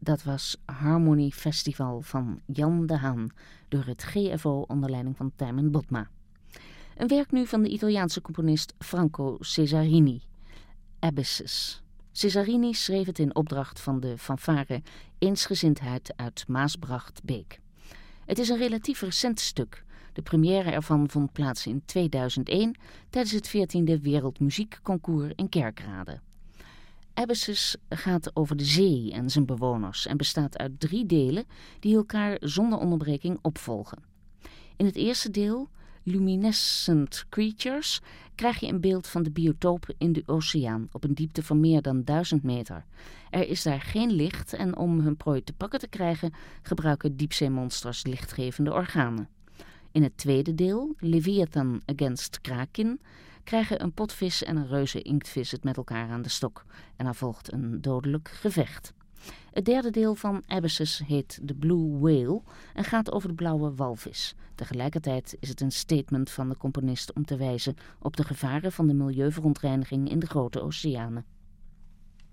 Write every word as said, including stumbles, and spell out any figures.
dat was Harmony Festival van Jan de Haan door het G F O onder leiding van Tijmen Botma. Een werk nu van de Italiaanse componist Franco Cesarini, Abysses. Cesarini schreef het in opdracht van de fanfare Eensgezindheid uit Maasbracht-Beek. Het is een relatief recent stuk. De première ervan vond plaats in tweeduizend één tijdens het veertiende Wereldmuziekconcours in Kerkrade. Abysses gaat over de zee en zijn bewoners en bestaat uit drie delen die elkaar zonder onderbreking opvolgen. In het eerste deel, Luminescent Creatures, krijg je een beeld van de biotoop in de oceaan op een diepte van meer dan duizend meter. Er is daar geen licht en om hun prooi te pakken te krijgen gebruiken diepzeemonsters lichtgevende organen. In het tweede deel, Leviathan Against Kraken, krijgen een potvis en een reuze inktvis het met elkaar aan de stok en er volgt een dodelijk gevecht. Het derde deel van Abysses heet The Blue Whale en gaat over de blauwe walvis. Tegelijkertijd is het een statement van de componist om te wijzen op de gevaren van de milieuverontreiniging in de grote oceanen.